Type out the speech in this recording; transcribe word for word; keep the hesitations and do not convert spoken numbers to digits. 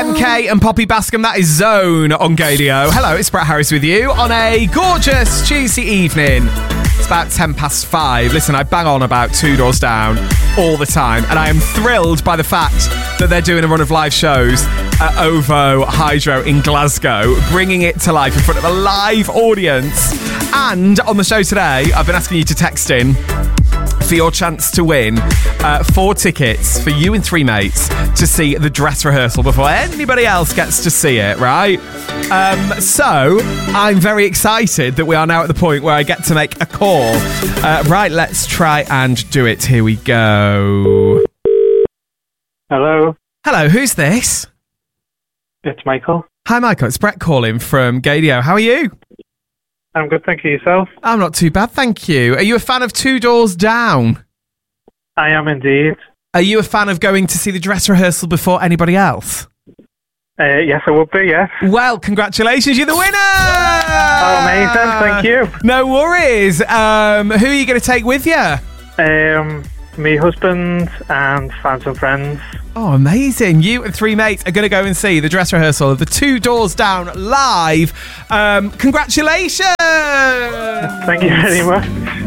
M K and Poppy Bascom, that is Zone on Gadio. Hello, it's Brett Harris with you on a gorgeous Tuesday evening. It's about ten past five. Listen, I bang on about Two Doors Down all the time, and I am thrilled by the fact that they're doing a run of live shows at OVO Hydro in Glasgow, bringing it to life in front of a live audience. And on the show today, I've been asking you to text in for your chance to win uh, four tickets for you and three mates to see the dress rehearsal before anybody else gets to see it, right? Um, so, I'm very excited that we are now at the point where I get to make a call. Uh, right, let's try and do it. Here we go. Hello. Hello, who's this? It's Michael. Hi, Michael. It's Brett calling from Gadio. How are you? I'm good, thank you. Yourself? I'm not too bad, thank you. Are you a fan of Two Doors Down? I am indeed. Are you a fan of going to see the dress rehearsal before anybody else? Uh, yes, I would be, yes. Well, congratulations, you're the winner! Oh, amazing, thank you. No worries. Um, who are you going to take with you? Um, me husband and fans and friends. Oh, amazing. You and three mates are going to go and see the dress rehearsal of the Two Doors Down live. Um, congratulations! Thank you very much.